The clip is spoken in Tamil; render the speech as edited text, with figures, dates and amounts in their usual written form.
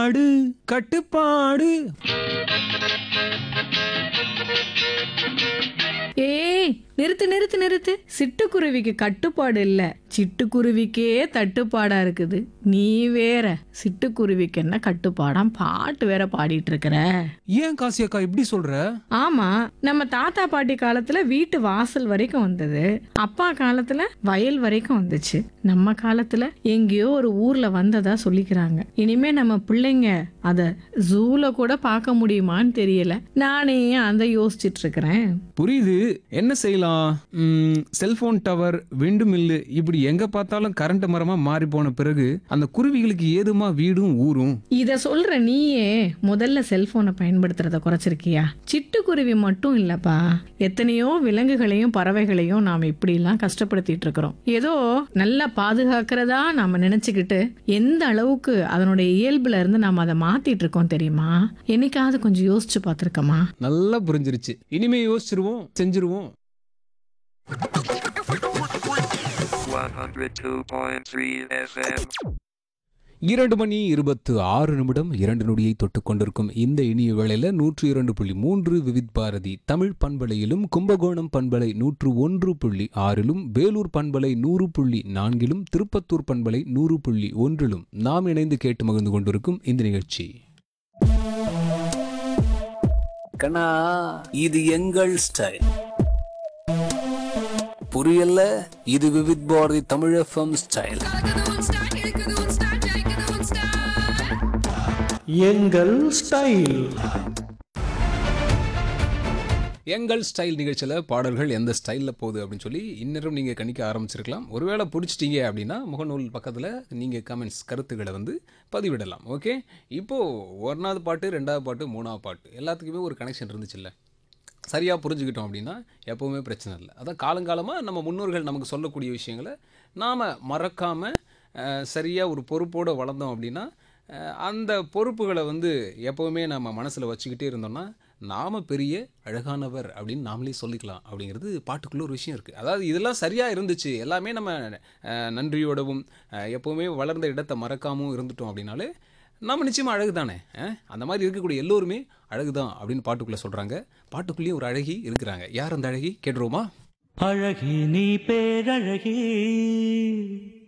ஆடு கட்டுப்பாடு. ஏய், நிறுத்து நிறுத்து நிறுத்து. சிட்டுக்குருவிக்கு கட்டுப்பாடு இல்ல, சிட்டுக்குருவிக்கே தட்டுப்பாடா இருக்குது. நீ வேற சிட்டுக்குருவிக்கு என்ன கட்டுப்பாடாம் பாட்டு வேற பாடிட்டு இருக்கிற. ஏன் காசி அக்கா இப்படி சொல்ற? ஆமா, நம்ம தாத்தா பாட்டி காலத்துல வீட்டு வாசல் வரைக்கும் வந்தது, அப்பா காலத்துல வயல் வரைக்கும் வந்துச்சு, நம்ம காலத்துல எங்கேயோ ஒரு ஊர்ல வந்ததா சொல்லிக்கிறாங்க. இனிமே நம்ம பிள்ளைங்க அத ஜூல கூட பார்க்க முடியுமான்னு தெரியல. நானே அதை யோசிச்சுட்டு இருக்கிறேன். புரியுது, என்ன செய்யலாம்? செல்போன் டவர், விண்டு மில்லு, இப்படி எங்க பார்த்தாலும் கரண்ட் மரமா மாறி போன பிறகு அந்த குருவிகளுக்கு ஏதுமா வீடும் ஊரும்? இத சொல்ற நீயே முதல்ல செல்போனை பயன்படுத்துறத குறைச்சிருக்கியா? சிட்டுக்குருவி மட்டும் இல்லப்பா, எத்தனையோ விலங்குகளையும் பறவைகளையும் நாம இப்படி எல்லாம் கஷ்டப்படுத்திட்டு இருக்கிறோம். ஏதோ நல்லா பாதுகாக்கிறதா நாம நினைச்சுக்கிட்டு எந்த அளவுக்கு அதனுடைய இயல்புல இருந்து நாம அதை மாத்திட்டு இருக்கோம் தெரியுமா? என்னைக்காவது கொஞ்சம் யோசிச்சு பார்த்திருக்கமா? நல்லா புரிஞ்சிருச்சு, இனிமே யோசிச்சிருவோம், செஞ்சிருவோம். 102.3 FM. 2:26 2 நொடியை தொட்டுக் கொண்டிருக்கும் இந்த இனிய வேளையில 102.3 விவித் பாரதி தமிழ் பண்பலையிலும், கும்பகோணம் பண்பலை 101.6, வேலூர் பண்பலை 100.4, திருப்பத்தூர் பண்பலை 100.1 நாம் இணைந்து கேட்டு மகிழ்ந்து கொண்டிருக்கும் இந்த நிகழ்ச்சி. கண்ணா, இது எங்கள் ஸ்டைல். புரியல? இது விவித் பாரதி தமிழ் எஃப்எம் ஸ்டைல். எங்கள் ஸ்டைல். எங்கள் ஸ்டைல் நிகழ்ச்சியில் பாடல்கள் எந்த ஸ்டைலில் போகுது அப்படின்னு சொல்லி இன்னும் நீங்கள் கணிக்க ஆரம்பிச்சிருக்கலாம். ஒருவேளை பிடிச்சிட்டீங்க அப்படின்னா முகநூல் பக்கத்தில் நீங்கள் கமெண்ட்ஸ், கருத்துக்களை வந்து பதிவிடலாம். ஓகே, இப்போது 1வது பாட்டு, 2வது பாட்டு, 3வது பாட்டு எல்லாத்துக்குமே ஒரு கனெக்ஷன் இருந்துச்சுல்ல. சரியாக புரிஞ்சுக்கிட்டோம் அப்படின்னா எப்போவுமே பிரச்சனை இல்லை. அதான் காலங்காலமாக நம்ம முன்னோர்கள் நமக்கு சொல்லக்கூடிய விஷயங்களை நாம் மறக்காமல் சரியாக ஒரு பொறுப்போடு வளர்ந்தோம் அப்படின்னா அந்த பொறுப்புகளை வந்து எப்போவுமே நம்ம மனசில் வச்சுக்கிட்டே இருந்தோம்னா நாம் பெரிய அழகானவர் அப்படின்னு நாமளே சொல்லிக்கலாம். அப்படிங்கிறது பாட்டுக்குள்ளே ஒரு விஷயம் இருக்குது. அதாவது இதெல்லாம் சரியாக இருந்துச்சு, எல்லாமே நம்ம நன்றியோடவும் எப்போவுமே வளர்ந்த இடத்தை மறக்காமல் இருந்துட்டோம் அப்படின்னாலே நம்ம நிச்சயமாக அழகு தானே. அந்த மாதிரி இருக்கக்கூடிய எல்லோருமே அழகு தான் அப்படின்னு பாட்டுக்குள்ளே சொல்கிறாங்க. பாட்டுக்குள்ளேயும் ஒரு அழகி இருக்கிறாங்க. யார் அந்த அழகி கேட்டுருவோமா? அழகி நீ பேரழகி,